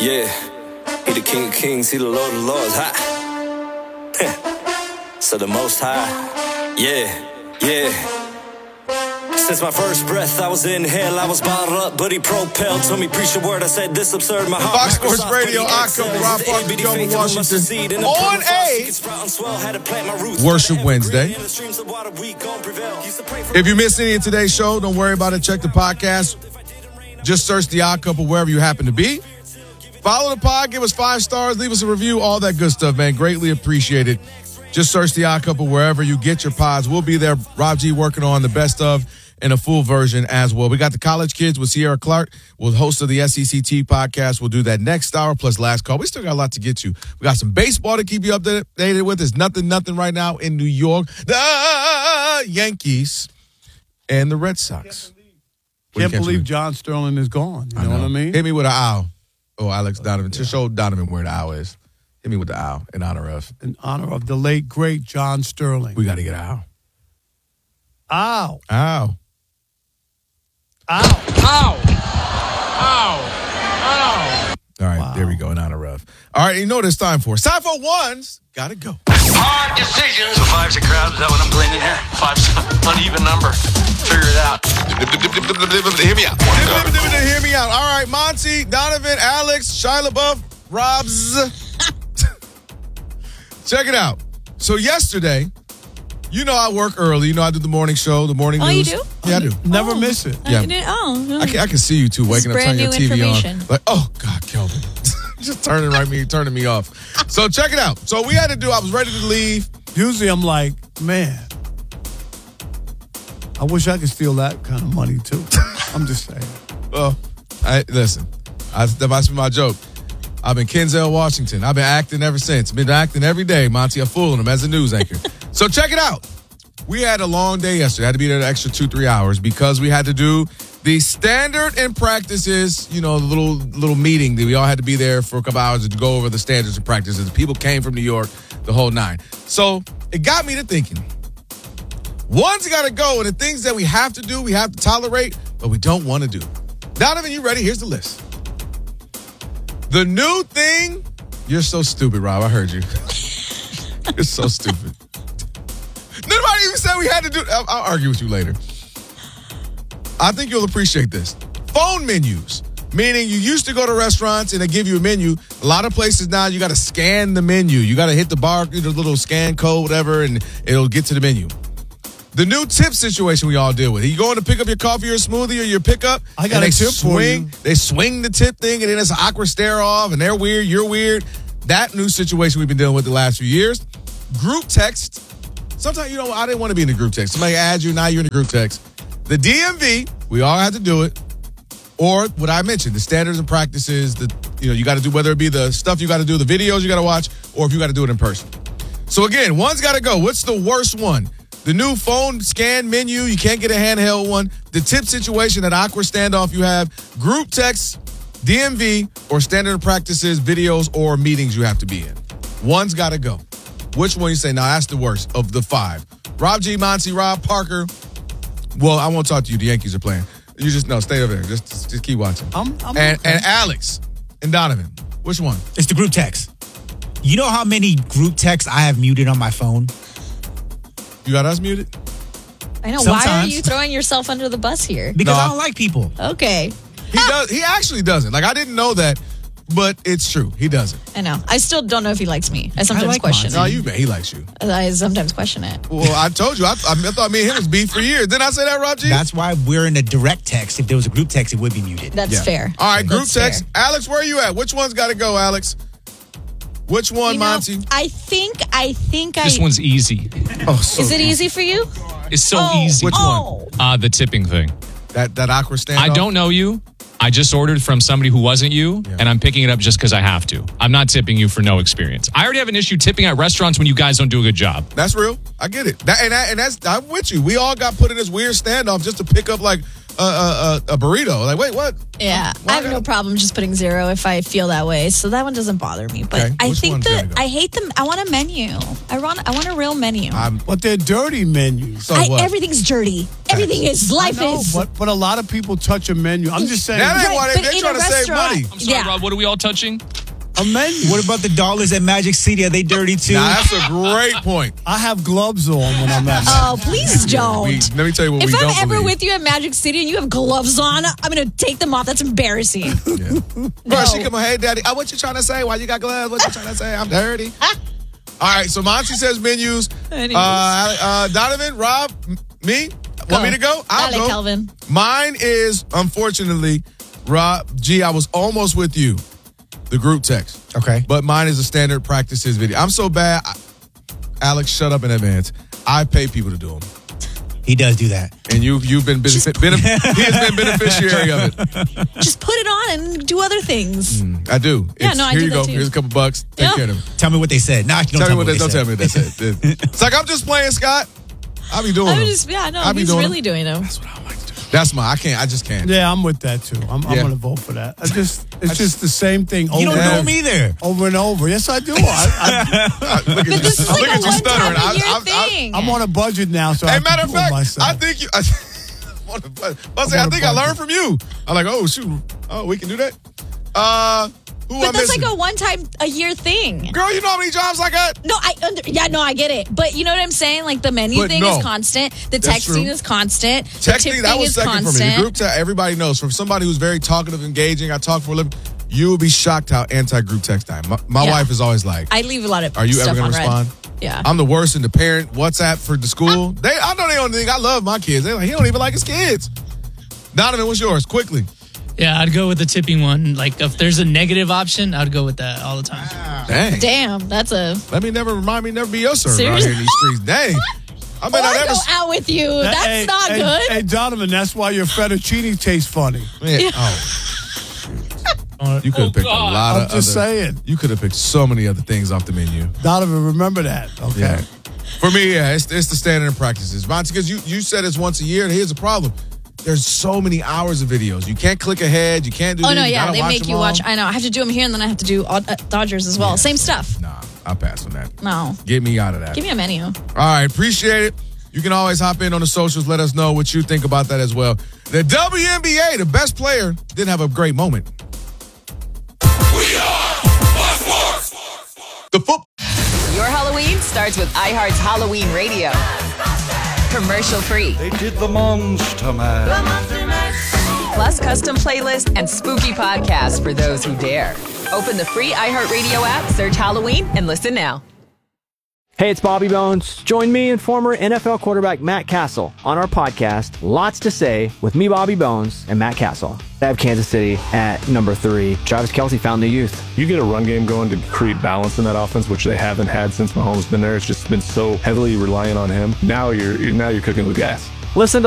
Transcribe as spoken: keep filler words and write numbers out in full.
Yeah, he the king of kings, he the lord of lords, ha. So the most high, yeah, yeah. Since my first breath, I was in hell, I was bottled up, but he propelled. Told me, preach the word, I said, this absurd, my heart. Fox Sports Radio, October, Rob Parker, Joe Washington, on a Worship Wednesday. If you missed any of today's show, don't worry about it. Check the podcast. Just search The Odd Couple wherever you happen to be. Follow the pod, give us five stars, leave us a review, all that good stuff, man. Greatly appreciate it. Just search The Odd Couple wherever you get your pods. We'll be there. Rob G working on the best of in a full version as well. We got the College Kids with Sierra Clark. We'll host of the S E C T podcast. We'll do that next hour plus last call. We still got a lot to get to. We got some baseball to keep you updated with. There's nothing, nothing right now in New York. The Yankees and the Red Sox. Can't believe John Sterling is gone. You know, know what I mean? Hit me with an owl. Oh, Alex Donovan. To show Donovan where the owl is. Hit me with the owl in honor of. In honor of the late, great John Sterling. We got to get an owl. Ow. Ow. Ow. Ow. Ow. Ow. All right, Wow. There we go, in honor of. All right, you know what it's time for. It's time for ones. Got to go. Hard decisions. So five's a crowd. Is that what I'm playing in here? Five's an uneven number. Figure it out. Hear me out. Hear me out. All right, Monty, Donovan, Alex, Shia LaBeouf, Robs. Check it out. So yesterday, you know I work early. You know I do the morning show, the morning Oh, news. you do? Yeah, I do. Never Oh. miss it. Yeah. I didn't- oh, I can, I can see you two waking up, brand turning your new T V on. information. Like, oh, God, Kelvin. Just turning right me, turning me off. So check it out. So we had to do, I was ready to leave. Usually I'm like, man, I wish I could steal that kind of money too. I'm just saying. Well, I, listen, I, that must be my joke. I've been Kenzel Washington. I've been acting ever since. Been acting every day, Monty. I'm fooling him as a news anchor. So check it out. We had a long day yesterday. I had to be there an extra two, three hours because we had to do the standard and practices, you know, the little little meeting that we all had to be there for a couple hours to go over the standards and practices. People came from New York, the whole nine. So it got me to thinking, one's got to go, and the things that we have to do, we have to tolerate, but we don't want to do. Donovan, you ready? Here's the list. The new thing, you're so stupid, Rob. I heard you. You're so stupid. Nobody even said we had to do I'll, I'll argue with you later. I think you'll appreciate this. Phone menus, meaning you used to go to restaurants and they give you a menu. A lot of places now, you got to scan the menu. You got to hit the bar, the little scan code, whatever, and it'll get to the menu. The new tip situation we all deal with. You going to pick up your coffee or smoothie or your pickup, I got and a they tip for swing, you. They swing the tip thing, and then it's an awkward stare off, and they're weird, you're weird. That new situation we've been dealing with the last few years. Group text. Sometimes, you know, I didn't want to be in the group text. Somebody adds you, now you're in the group text. The D M V, we all have to do it. Or what I mentioned, the standards and practices, the you know, you got to do, whether it be the stuff you got to do, the videos you got to watch, or if you got to do it in person. So again, one's got to go. What's the worst one? The new phone scan menu, you can't get a handheld one. The tip situation, that awkward standoff you have. Group text, D M V, or standard practices, videos, or meetings you have to be in. One's got to go. Which one you say, now that's the worst of the five? Rob G, Monty, Rob Parker. Well, I won't talk to you. The Yankees are playing. You just, no, stay over there. Just, just, just keep watching. I'm, I'm and, okay. and Alex and Donovan. Which one? It's the group text. You know how many group texts I have muted on my phone? You got us muted? I know. Why are Sometimes. you throwing yourself under the bus here? Because No. I don't like people. Okay. He does. He actually doesn't. Like, I didn't know that, but it's true. He doesn't. I know. I still don't know if he likes me. I sometimes like question No, it. you, he likes you. I sometimes question it. Well, I told you. I, I thought me and him was beef for years. Didn't I say that, Rob G? That's why we're in a direct text. If there was a group text, it would be muted. That's Yeah. fair. All right, group That's text. fair. Alex, where are you at? Which one's got to go, Alex? Which one, You know, Monty? I think, I think I... This one's easy. Oh, so Is it easy for you? It's so Oh, easy. Which oh. Uh, the tipping thing. That that awkward standoff? I don't know you. I just ordered from somebody who wasn't you, Yeah. and I'm picking it up just because I have to. I'm not tipping you for no experience. I already have an issue tipping at restaurants when you guys don't do a good job. That's real. I get it. That, and, that, and that's, I'm with you. We all got put in this weird standoff just to pick up, like, a, a, a burrito. Like, wait, what? Yeah, Why I have gotta- no problem just putting zero if I feel that way. So that one doesn't bother me. But Okay, I which think one's that gonna go? I hate them. I want a menu. I want. I want a real menu. I'm But they're dirty menus. so I, what? everything's dirty. Everything is. Life I know, is. but, but a lot of people touch a menu. I'm just saying, That ain't why they, but they're in trying a to save restaurant- money. I'm sorry, Yeah. Rob. What are we all touching? a menu. What about the dollars at Magic City? Are they dirty too? Now, that's a great point. I have gloves on when I'm at. Oh, please don't. We, let me tell you what if we I'm don't ever believe. with you at Magic City and you have gloves on, I'm going to take them off. That's embarrassing. Yeah. Bro, she come on, hey, daddy. Oh, what you trying to say? Why you got gloves? What you trying to say? I'm dirty. All right, so Monty says menus. Anyways. Uh, uh, Donovan, Rob, m- me? Want me to go? I'll Dale, go. Calvin. Mine is, unfortunately, Rob, G, I was almost with you. The group text. Okay. But mine is a standard practices video. I'm so bad. I, Alex, shut up in advance. I pay people to do them. He does do that. And you, you've been, benefit, benef- he has been beneficiary of it. Just put it on and do other things. I do. Yeah, It's- no, I Here do you that go. too. Here's a couple bucks. Take Yeah. care of them. Tell me what they said. Nah, don't Tell me what they, they don't said. tell me what they said. It's like, I'm just playing, Scott. I be doing I them. just, yeah, no, I be he's doing really doing them. That's what I like to do. That's my, I can't, I just can't. Yeah, I'm with that too. I'm, I'm Yeah. going to vote for that. I just, it's just the same thing over You don't and know over, me either. over and over. Yes, I do. I, I, Look at you, This is look like at a you one stuttering. time a I- year I- I- thing. I'm on a budget now, so I Hey, have to matter of do it fact, myself. I think you, I, I, I, say, I on a think I budget. learned from you. I'm like, oh, shoot. Oh, we can do that? Uh, who But I'm that's missing? like a one time a year thing. Girl, you know how many jobs I got? No, I under, yeah, no, I get it. But you know what I'm saying? Like the menu But thing no. is constant. The That's texting true. is constant. the Texting, tip that thing was is second constant. for me. The group text, everybody knows. From somebody who's very talkative, engaging, I talk for a living, you will be shocked how anti-group text I am. My, my Yeah. wife is always like, I leave a lot of are you stuff ever going on to red. respond? Yeah. I'm the worst in the parent WhatsApp for the school. They, I know they don't think I love my kids. They're like, he don't even like his kids. Donovan, what's yours? Quickly. Yeah, I'd go with the tipping one. Like, if there's a negative option, I'd go with that all the time. Dang. Damn, that's a. Let me never remind me never be your server out Seriously? here in these streets. Dang. I may Or not ever. go out with you. That's hey, not hey, good. Hey, Donovan, that's why your fettuccine tastes funny. Yeah. Oh. You could have picked a God. lot I'm of just other, saying. You could have picked so many other things off the menu. Donovan, remember that, okay? Yeah. For me, yeah, it's, it's the standard practices. Monty, because you, you said it's once a year. Here's the problem. There's so many hours of videos. You can't click ahead. You can't do Oh these. no, You yeah, gotta they watch make them you all. watch. I know. I have to do them here, and then I have to do uh, Dodgers as well. Yeah. Same stuff. Nah, I'll pass on that. No, Get me out of that. give me a menu. All right, appreciate it. You can always hop in on the socials. Let us know what you think about that as well. The W N B A, the best player, didn't have a great moment. We are Black Sports. The football. Your Halloween starts with iHeart's Halloween Radio. Commercial free. They did the Monster Man. Plus custom playlist and spooky podcasts for those who dare. Open the free iHeartRadio app, search Halloween, and listen now. Hey, it's Bobby Bones. Join me and former N F L quarterback Matt Castle on our podcast, Lots to Say, with me, Bobby Bones, and Matt Castle. I have Kansas City at number three. Travis Kelce found the youth. You get a run game going to create balance in that offense, which they haven't had since Mahomes been there. It's just been so heavily reliant on him. Now you're now you're cooking with gas. Listen to